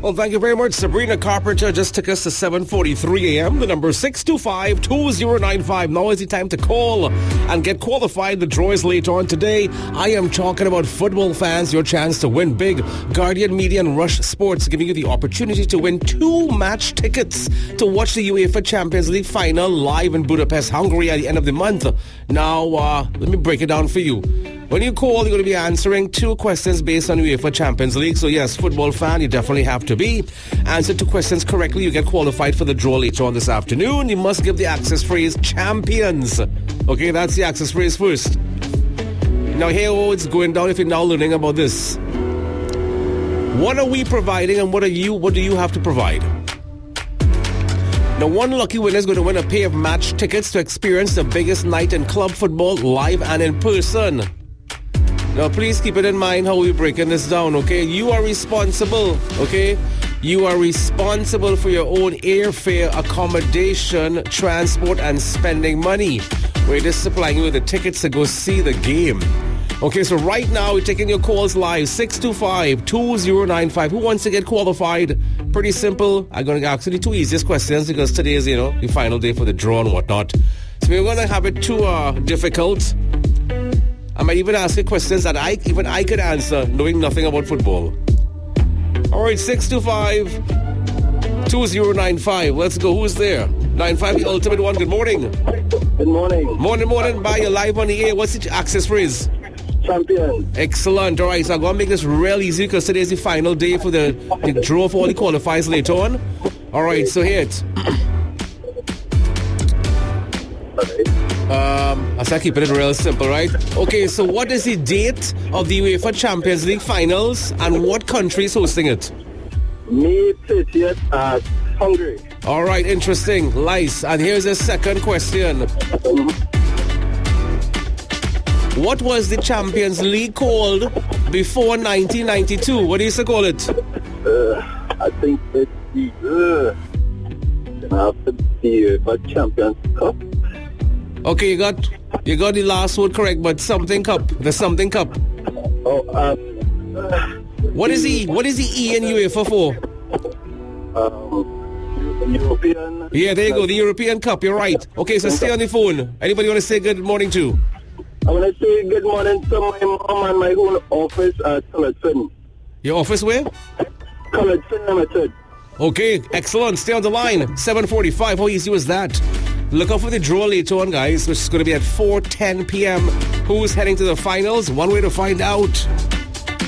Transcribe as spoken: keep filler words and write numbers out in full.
Well, thank you very much. Sabrina Carpenter just took us to seven forty-three a.m. The number six two five, two zero nine five. Now is the time to call and get qualified. The draw is later on today. I am talking about football fans. Your chance to win big. Guardian Media and Rush Sports giving you the opportunity to win two match tickets to watch the UEFA Champions League final live in Budapest, Hungary at the end of the month. Now, uh, let me break it down for you. When you call, you're going to be answering two questions based on UEFA Champions League. So yes, football fan, you definitely have to be. Answer two questions correctly, you get qualified for the draw later on this afternoon. You must give the access phrase champions. Okay, that's the access phrase first. Now here how it's going down if you're now learning about this. What are we providing and what are you, what do you have to provide? Now, one lucky winner is going to win a pair of match tickets to experience the biggest night in club football live and in person. Now, please keep it in mind how we're breaking this down, okay? You are responsible, okay? You are responsible for your own airfare, accommodation, transport, and spending money. We're just supplying you with the tickets to go see the game. Okay, so right now we're taking your calls live, six two five, two zero nine five. Who wants to get qualified? Pretty simple. I'm going to ask you the two easiest questions because today is, you know, the final day for the draw and whatnot. So we're going to have it too uh, difficult. I might even ask you questions that I even I could answer knowing nothing about football. All right, six two five, two zero nine five. Let's go. Who's there? nine five, the ultimate one. Good morning. Good morning. Morning, morning. Bye, you're live on the air. What's the access phrase? Champion. Excellent. All right, so I'm going to make this real easy because today is the final day for the, the draw for all the qualifiers later on. All right, so here it. Um, I start keeping it real simple, right? Okay, so what is the date of the UEFA Champions League finals and what country is hosting it? May thirtieth at Hungary. All right, interesting. Nice. And here's the second question. What was the Champions League called before nineteen ninety-two? What do you used to call it? Uh, I think it's the uh, after the uh, Champions Cup. Okay, you got you got the last word correct, but something cup. The something cup. Oh, um, what is the what is the E in UEFA for? Um, European. Yeah, there you go. The European Cup. You're right. Okay, so stay on the phone. Anybody want to say good morning to? I want to say good morning to my mom and my own office at Cullerton. Your office where? Cullerton Limited. Okay, excellent. Stay on the line. seven forty-five. How easy was that? Look out for the draw later on, guys, which is going to be at four ten p.m. Who's heading to the finals? One way to find out.